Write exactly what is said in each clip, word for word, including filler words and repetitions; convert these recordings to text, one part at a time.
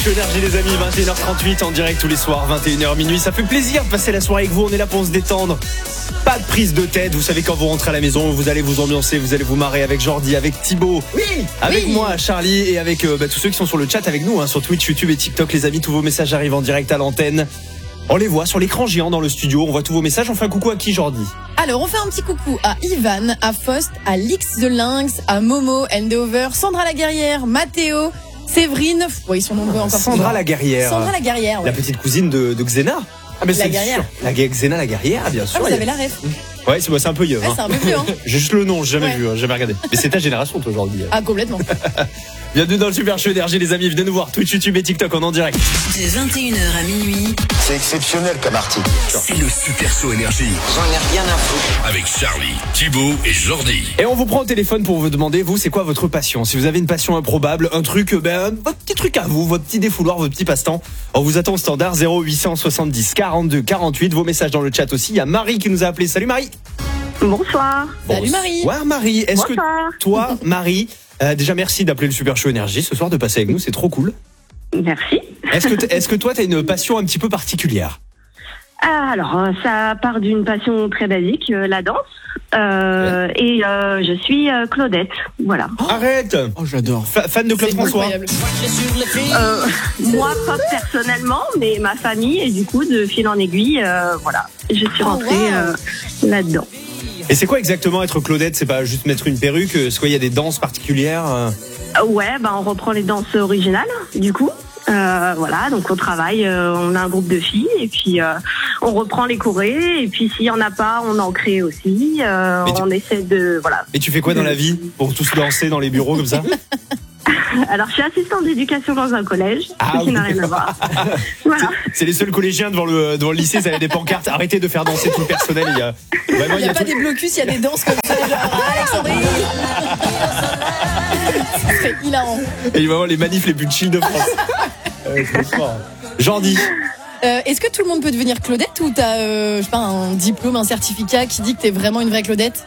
Énergie les amis, vingt et une heures trente-huit en direct tous les soirs, vingt et une heures minuit. Ça fait plaisir de passer la soirée avec vous, on est là pour se détendre. Pas de prise de tête, vous savez quand vous rentrez à la maison, vous allez vous ambiancer, vous allez vous marrer avec Jordi, avec Thibaut, oui, avec oui. moi, Charlie et avec euh, bah, tous ceux qui sont sur le chat avec nous, hein, sur Twitch, YouTube et TikTok les amis. Tous vos messages arrivent en direct à l'antenne. On les voit sur l'écran géant dans le studio, on voit tous vos messages. On fait un coucou à qui, Jordi? Alors, on fait un petit coucou à Ivan, à Faust, à Lix the Lynx, à Momo, Endover, Sandra la Guerrière, Mathéo, Séverine, ouais, ils sont nombreux encore. Sandra la Guerrière. Sandra la Guerrière, ouais. La petite cousine de, de Xena. Ah, mais La c'est Guerrière. sûr. La Xena la Guerrière, bien sûr. Ah, vous Il y a- avez la ref. Ouais, c'est, c'est un peu vieux. Ouais, hein. c'est un peu vieux, hein. J'ai juste le nom, j'ai jamais Ouais. vu, hein, j'ai jamais regardé. Mais c'est ta génération, toi, aujourd'hui. Ah, complètement. Bienvenue dans le Super Show Énergie, les amis. Venez nous voir. Twitch, YouTube et TikTok en, en direct. De vingt et une heures à minuit, C'est exceptionnel comme article. C'est le Super Show Énergie J'en ai rien à foutre. avec Charlie, Thibaut et Jordi. Et on vous prend au téléphone pour vous demander, vous, c'est quoi votre passion? Si vous avez une passion improbable, un truc, ben, votre petit truc à vous, votre petit défouloir, votre petit passe-temps. On vous attend au standard zéro huit cent soixante-dix quarante-deux quarante-huit. Vos messages dans le chat aussi. Il y a Marie qui nous a appelé. Salut Marie. Bonsoir. Salut Marie. Ouais, Marie. Est-ce Bonsoir. que toi, Marie, euh, déjà merci d'appeler le Super Show Énergie ce soir, de passer avec nous, c'est trop cool. Merci. Est-ce que, t- est-ce que toi, t'as une passion un petit peu particulière? Ah, Alors, euh, ça part d'une passion très basique, euh, la danse. Euh, Et euh, je suis euh, Claudette. Voilà. Arrête. Oh, j'adore. Fa- fan de Claude C'est François. incroyable. Euh, moi, pas personnellement, mais ma famille. Et du coup, de fil en aiguille, euh, voilà. Je suis Oh, rentrée wow. euh, là-dedans. Et c'est quoi exactement être Claudette? C'est pas juste mettre une perruque? Est-ce qu'il y a des danses particulières? euh Euh, Ouais, bah, on reprend les danses originales, du coup. Euh, voilà, donc on travaille, euh, on a un groupe de filles et puis euh, on reprend les chorés et puis s'il y en a pas, on en crée aussi. Euh, Mais tu- on essaie de voilà. Et tu fais quoi dans la vie pour tous danser dans les bureaux comme ça? Alors je suis assistante d'éducation dans un collège, Ah ce qui oui. n'a rien à voir. Voilà. C'est les seuls collégiens devant le, devant le lycée, ça avait des pancartes. Arrêtez de faire danser tout le personnel. Il y a, vraiment, Il n'y a pas tout- des blocus, il y a des danses comme ça, genre Alexandrie. C'est hilarant. et il va y avoir les manifs les plus chill de France. Euh, c'est trop fort. Jordi. Euh, Est-ce que tout le monde peut devenir Claudette ou t'as, euh, je sais pas, un diplôme, un certificat qui dit que t'es vraiment une vraie Claudette?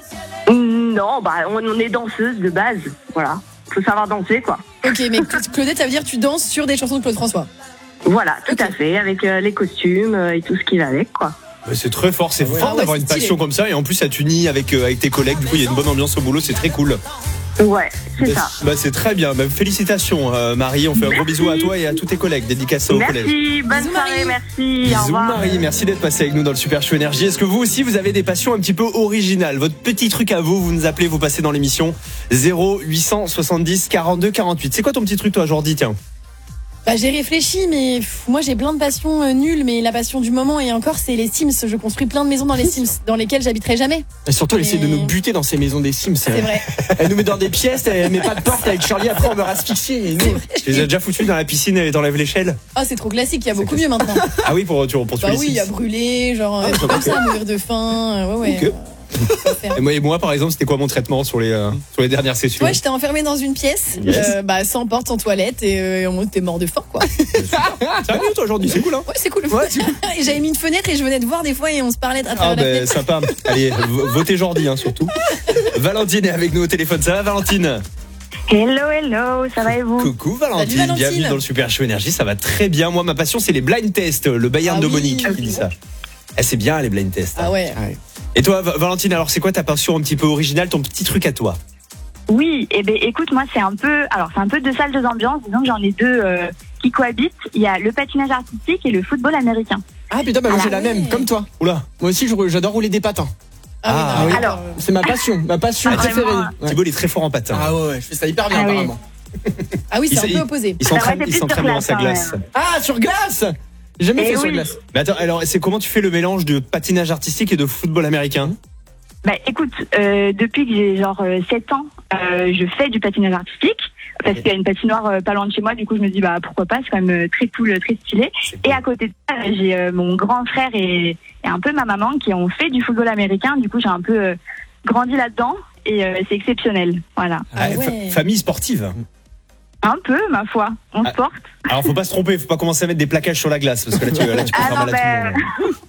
Non, bah on, on est danseuse de base, voilà. Faut savoir danser quoi. Ok, mais Claudette, ça veut dire que tu danses sur des chansons de Claude François. Voilà, tout à fait, avec euh, les costumes euh, et tout ce qui va avec quoi. Mais c'est très fort, c'est Ah ouais. fort Ah ouais, d'avoir c'est une stylé. passion comme ça et en plus ça t'unit avec, euh, avec tes collègues. Du coup, il y a une bonne ambiance au boulot, c'est très cool. Ouais, c'est Bah, ça. bah, c'est très bien. Bah, félicitations, euh, Marie. On fait un gros Merci. bisou à toi et à tous tes collègues. Dédicace au collège. Merci, bonne Bisous, soirée, Marie. merci, au Bisous revoir. Marie, merci d'être passé avec nous dans le Super Show Énergie. Est-ce que vous aussi vous avez des passions un petit peu originales? Votre petit truc à vous, vous nous appelez, vous passez dans l'émission zéro huit cent soixante-dix quarante-deux quarante-huit. C'est quoi ton petit truc toi Jordi, tiens? Bah, j'ai réfléchi, mais pff, moi j'ai plein de passions euh, nulles, mais la passion du moment et encore c'est les Sims. Je construis plein de maisons dans les Sims, dans lesquelles j'habiterai jamais. Et surtout, elle essaie de Mais- nous buter dans ces maisons des Sims. C'est vrai. Elle nous met dans des pièces, elle met pas de porte avec Charlie, après on meurt asphyxié. Et nous, Tu les as déjà foutus dans la piscine et t'enlèves l'échelle? Ah, c'est trop classique, il y a beaucoup mieux maintenant. Ah oui, pour, pour, pour tuer Bah les oui, il y a Sims. brûlé, genre euh, Ah, comme ça, mourir de faim. euh, Ouais, ouais. Ok. Et moi, et moi, par exemple, c'était quoi mon traitement sur les, euh, sur les dernières sessions? Ouais, j'étais enfermée dans une pièce, Yes. euh, bah, sans porte, sans toilette, et euh, on était mort de faim, quoi. Sérieux, toi, aujourd'hui, c'est cool, hein? Ouais, c'est cool. Ouais, c'est cool. Et j'avais mis une fenêtre et je venais de voir des fois et on se parlait à travers Ah la ben fenêtre. sympa. Allez, v- votez Jordi, hein, surtout. Valentine est avec nous au téléphone. Ça va, Valentine? Hello, hello, ça va et vous? Coucou Valentine. Salut, Valentine. Bienvenue dans le Super Show Énergie. Ça va très bien. Moi, ma passion, c'est les blind tests. Le Bayern Ah de oui. Monique qui dit ça. Eh, c'est bien les blind tests. Ah ouais. Et toi, Va- Valentine, alors c'est quoi ta passion un petit peu originale, ton petit truc à toi? Oui, et ben écoute, moi c'est un peu, alors c'est un peu deux salles, deux ambiances. Disons que j'en ai deux euh, qui cohabitent. Il y a le patinage artistique et le football américain. Ah putain, bah moi j'ai la ouais. même, comme toi. Oula. Moi aussi, je- j'adore rouler des patins. Ah, oui, non, oui. mais Alors, euh, C'est ma passion, ma passion Ah, préférée. vraiment, Ouais. Thibaut, il est très fort en patin. Ah ouais, ouais, je fais ça hyper bien Ah oui. apparemment. ah oui, Il c'est un s'est- peu opposé. Il s'entraîne, Ah ouais, c'est il plus s'entraîne sur devant glace, sa hein, glace. ouais. Ah, sur glace. J'ai jamais Eh fait sur oui. glace. Mais attends, alors c'est comment tu fais le mélange de patinage artistique et de football américain? bah écoute, euh, depuis que j'ai genre euh, sept ans, euh, je fais du patinage artistique. Parce qu'il y a une patinoire euh, pas loin de chez moi, du coup je me dis bah pourquoi pas, c'est quand même euh, très cool, euh, très stylé. Et à côté de ça, j'ai euh, mon grand frère et, et un peu ma maman qui ont fait du football américain, du coup j'ai un peu euh, grandi là-dedans et euh, c'est exceptionnel, voilà. Ah fa- ouais. Famille sportive. Un peu, ma foi, on Ah. se porte. Alors faut pas se tromper, faut pas commencer à mettre des plaquages sur la glace parce que là tu, là, tu peux Ah faire non, mal à tout le monde.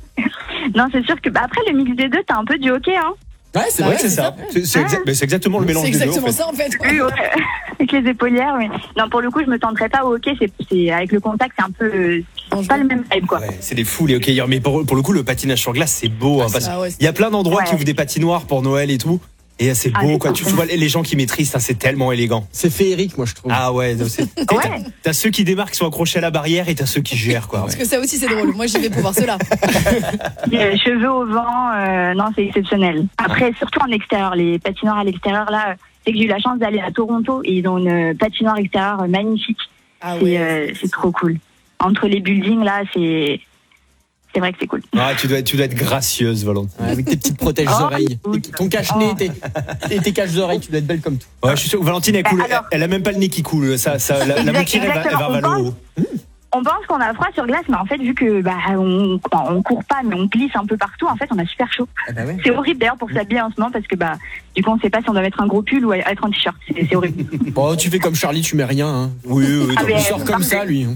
Non, c'est sûr que bah, après le mix des deux, t'as un peu du hockey, hein. Ouais, c'est Bah vrai. Ouais, c'est ça. C'est c'est exact- mais c'est exactement le mélange C'est des deux. exactement en fait. ça en fait. Oui, ouais. avec les épaulières. Mais non, pour le coup, je me tenterais pas au hockey. C'est, c'est avec le contact, c'est un peu euh, c'est pas le même type, quoi. Ouais, c'est des fous les hockeyeurs, mais pour, pour le coup, le patinage sur glace, c'est beau. Hein, parce Ah ouais, il y a plein d'endroits Ouais. qui ouvrent des patinoires pour Noël et tout. Et c'est beau, Ah, c'est quoi. Tu, tu vois les gens qui maîtrisent, hein, c'est tellement élégant. C'est féerique, moi, je trouve. Ah ouais, donc c'est- t'as, Ouais. t'as- t'as ceux qui démarquent, qui sont accrochés à la barrière, et t'as ceux qui gèrent, quoi. Parce Ouais. que ça aussi, c'est drôle. Moi, j'y vais pour voir cela. Euh, cheveux au vent, euh, non, c'est exceptionnel. Après, surtout en extérieur, les patinoires à l'extérieur, là, euh, c'est que j'ai eu la chance d'aller à Toronto et ils ont une patinoire extérieure euh, magnifique. Ah C'est, euh, c'est trop cool. Entre les buildings, là, c'est, c'est vrai que c'est cool. Ah, tu dois, être- tu dois être gracieuse, Valentine. Ouais, avec tes petites protèges Oh, oreilles, oui. tes- ton cache-nez, Oh. tes, et tes caches d'oreilles, tu dois être belle comme tout. Ouais, je suis sûr que Valentine, elle, coule, Alors- elle, elle a même pas le nez qui coule. Ça, ça, la, la Exact- bouquine, elle va, elle va exactement. vers le haut. On pense qu'on a froid sur glace, mais en fait, vu que bah, on, on court pas, mais on glisse un peu partout, en fait, on a super chaud. Ah bah ouais. C'est horrible d'ailleurs pour s'habiller en ce moment parce que bah, du coup, on sait pas si on doit mettre un gros pull ou être en t-shirt. C'est, c'est horrible. Bon, tu fais comme Charlie, tu mets rien. Hein. Oui, oui, oui. Ah, donc, mais- Il sort comme ça, lui.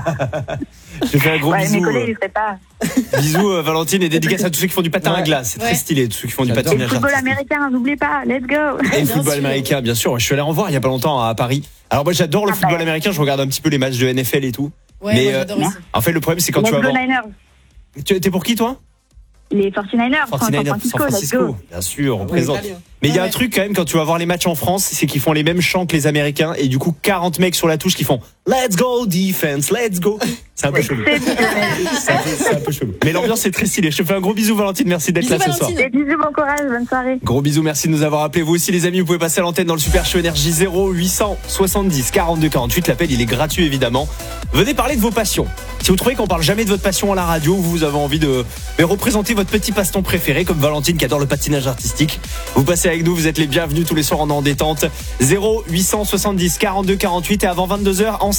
je te fais un gros Ouais, mes bisou. collègues, euh, ils seraient pas. Bisous, euh, Valentine, et dédicace à tous ceux qui font du patin à Ouais. glace. C'est Ouais. très stylé, tous ceux qui font du J'adore. Et le patinage football artistique. américain, n'oubliez pas, let's go. Et le Bien football sûr. américain, bien sûr. Je suis allé en voir il y a pas longtemps à Paris. Alors moi, j'adore le Ah football bah. américain. Je regarde un petit peu les matchs de N F L et tout. Ouais, Mais, moi, euh, j'adore aussi. En fait, le problème, c'est quand Let's tu vas go voir. Niners. Tu t'es pour qui, toi? Les forty-niners, San forty-niners, Francisco, San let's Francisco. go. Bien sûr, on Ouais, présente. italien. Mais il y a Ouais, un truc quand même quand tu vas voir les matchs en France, c'est qu'ils font les mêmes chants que les Américains et du coup quarante mecs sur la touche qui font Let's go defense, let's go. C'est un peu chelou. C'est bien. C'est un peu, c'est un peu chelou. Mais l'ambiance est très stylée. Je te fais un gros bisou, Valentine. Merci d'être Bisous, là ce soir. Valentine. Et bisous, bon courage, bonne soirée. Gros bisous, merci de nous avoir appelés. Vous aussi, les amis, vous pouvez passer à l'antenne dans le Super Show Énergie zéro huit cent soixante-dix quarante-deux quarante-huit. L'appel, il est gratuit, évidemment. Venez parler de vos passions. Si vous trouvez qu'on parle jamais de votre passion à la radio, vous avez envie de mais représenter votre petit passe-temps préféré, comme Valentine qui adore le patinage artistique, vous passez avec nous, vous êtes les bienvenus tous les soirs en en détente. zéro huit cent soixante-dix quarante-deux quarante-huit et avant vingt-deux heures en